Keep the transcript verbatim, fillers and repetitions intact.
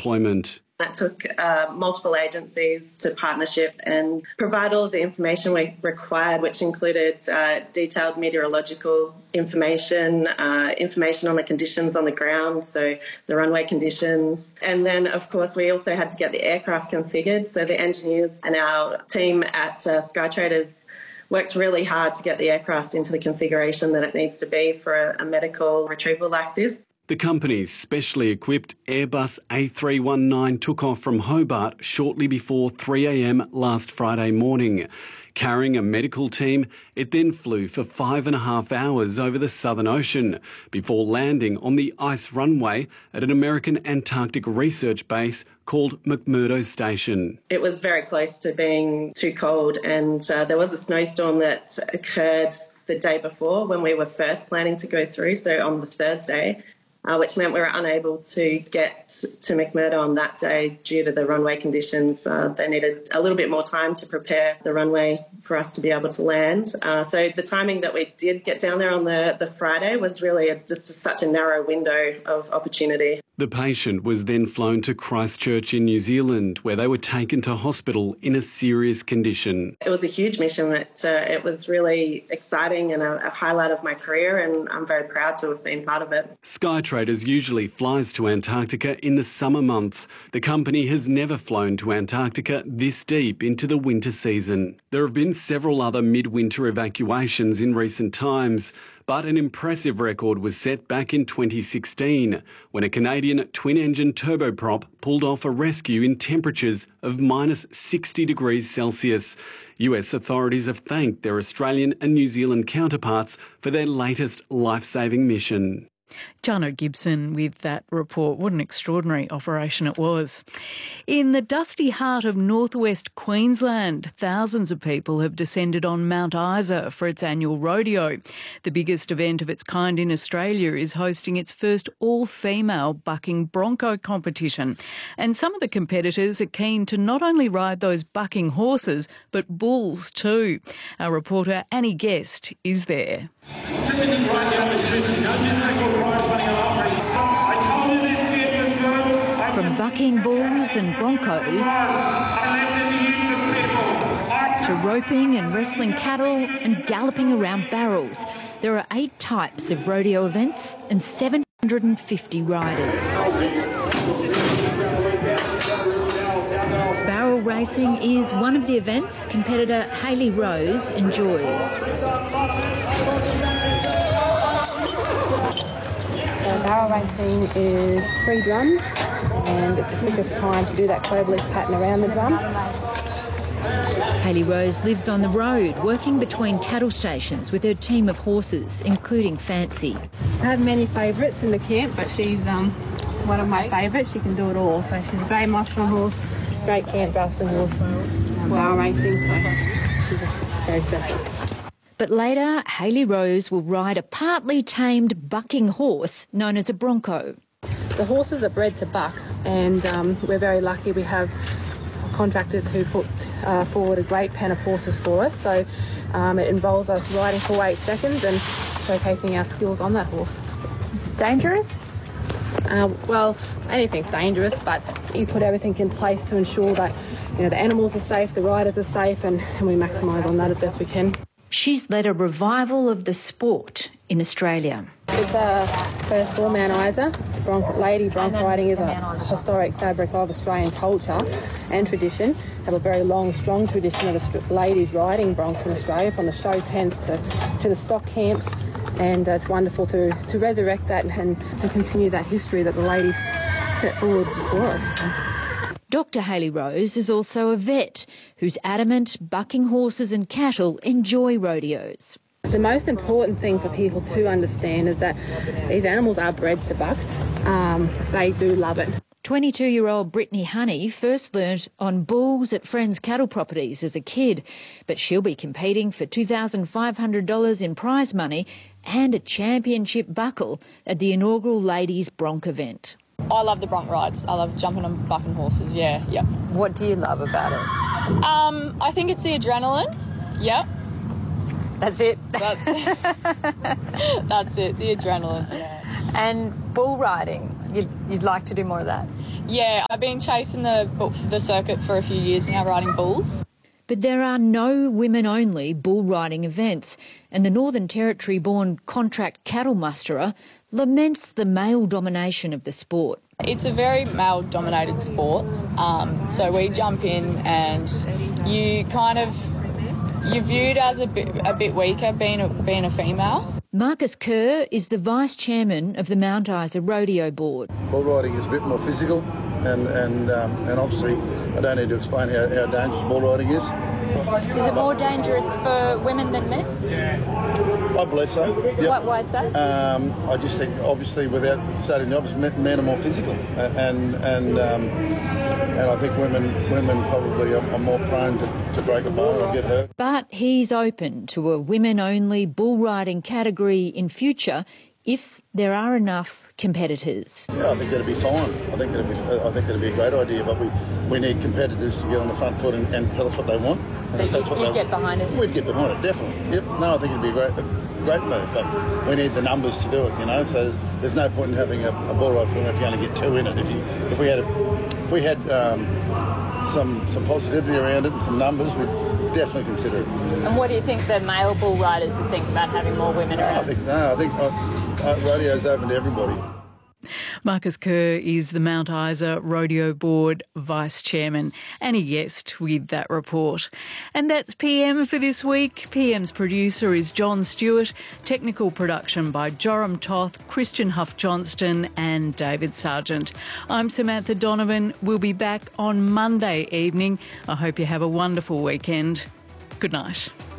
deployment. That took uh, multiple agencies to partnership and provide all of the information we required, which included uh, detailed meteorological information, uh, information on the conditions on the ground, so the runway conditions. And then, of course, we also had to get the aircraft configured. So the engineers and our team at uh, Skytraders worked really hard to get the aircraft into the configuration that it needs to be for a, a medical retrieval like this. The company's specially equipped Airbus A three nineteen took off from Hobart shortly before three a m last Friday morning. Carrying a medical team, it then flew for five and a half hours over the Southern Ocean before landing on the ice runway at an American Antarctic research base called McMurdo Station. It was very close to being too cold, and uh, there was a snowstorm that occurred the day before when we were first planning to go through, so on the Thursday. Uh, which meant we were unable to get to McMurdo on that day due to the runway conditions. Uh, they needed a little bit more time to prepare the runway for us to be able to land. Uh, so the timing that we did get down there on the, the Friday was really a, just such a narrow window of opportunity. The patient was then flown to Christchurch in New Zealand, where they were taken to hospital in a serious condition. It was a huge mission. It, uh, it was really exciting and a, a highlight of my career, and I'm very proud to have been part of it. Skytraders usually flies to Antarctica in the summer months. The company has never flown to Antarctica this deep into the winter season. There have been several other midwinter evacuations in recent times, but an impressive record was set back in twenty sixteen when a Canadian twin-engine turboprop pulled off a rescue in temperatures of minus sixty degrees Celsius. U S authorities have thanked their Australian and New Zealand counterparts for their latest life-saving mission. Jono Gibson with that report. What an extraordinary operation it was. In the dusty heart of northwest Queensland, thousands of people have descended on Mount Isa for its annual rodeo. The biggest event of its kind in Australia is hosting its first all-female bucking bronco competition. And some of the competitors are keen to not only ride those bucking horses, but bulls too. Our reporter Annie Guest is there. From bucking bulls and broncos to roping and wrestling cattle and galloping around barrels, there are eight types of rodeo events and seven hundred fifty riders. Barrel racing is one of the events competitor Hayley Rose enjoys. So barrel racing is three drums, and it's the quickest time to do that clover leaf pattern around the drum. Hayley Rose lives on the road, working between cattle stations with her team of horses, including Fancy. I have many favourites in the camp, but she's um, one of my favourites. She can do it all. So she's a grey muscle horse, great camp rustling horse, barrel racing, so she's very special. But later, Hayley Rose will ride a partly tamed bucking horse known as a bronco. The horses are bred to buck, and um, we're very lucky we have contractors who put uh, forward a great pen of horses for us. So um, it involves us riding for eight seconds and showcasing our skills on that horse. Dangerous? Uh, well, anything's dangerous, but you put everything in place to ensure that you know the animals are safe, the riders are safe, and, and we maximise on that as best we can. She's led a revival of the sport in Australia. It's a first for Mount Isa. Bronc- lady bronc riding is a historic fabric of Australian culture and tradition. We have a very long, strong tradition of Aust- ladies riding broncs in Australia, from the show tents to, to the stock camps, and uh, it's wonderful to, to resurrect that and to continue that history that the ladies set forward before us. Doctor Hayley Rose is also a vet who's adamant bucking horses and cattle enjoy rodeos. The most important thing for people to understand is that these animals are bred to buck. Um, they do love it. twenty-two-year-old Brittany Honey first learnt on bulls at Friends Cattle Properties as a kid, but she'll be competing for two thousand five hundred dollars in prize money and a championship buckle at the inaugural Ladies Bronc event. I love the bronc rides. I love jumping on bucking horses, yeah, yep. What do you love about it? Um, I think it's the adrenaline, yep. That's it? That's, that's it, the adrenaline, yeah. And bull riding, you'd, you'd like to do more of that? Yeah, I've been chasing the the circuit for a few years now, riding bulls. But there are no women-only bull riding events, and the Northern Territory-born contract cattle musterer laments the male domination of the sport. It's a very male-dominated sport, um, so we jump in and you kind of, you're viewed as a bit, a bit weaker being a, being a female. Marcus Kerr is the vice-chairman of the Mount Isa Rodeo Board. Bull riding is a bit more physical, and and um, and obviously I don't need to explain how, how dangerous bull riding is. Is it more dangerous for women than men? I believe so. Yep. What, why so? Um, I just think, obviously, without stating the obvious, men are more physical, and and um, and I think women women probably are, are more prone to, to break a bone or get hurt. But he's open to a women-only bull riding category in future if there are enough competitors. Yeah, I think that'd be fine. I think that'd be I think that'd be a great idea. But we, we need competitors to get on the front foot and, and tell us what they want. And But if that's you'd, what you'd they, get behind it? We'd get behind it, definitely. Yep. No, I think it'd be a great, a great move. But we need the numbers to do it. You know, so there's, there's no point in having a, a bull ride film if you only get two in it. If you if we had a, if we had um, some some positivity around it and some numbers, we'd definitely consider it. And what do you think the male bull riders would think about having more women No, around? I think no, I think uh, uh, rodeo's open to everybody. Marcus Kerr is the Mount Isa Rodeo Board Vice-Chairman, and he guessed with that report. And that's P M for this week. P M's producer is John Stewart, technical production by Joram Toth, Christian Huff-Johnston and David Sargent. I'm Samantha Donovan. We'll be back on Monday evening. I hope you have a wonderful weekend. Good night.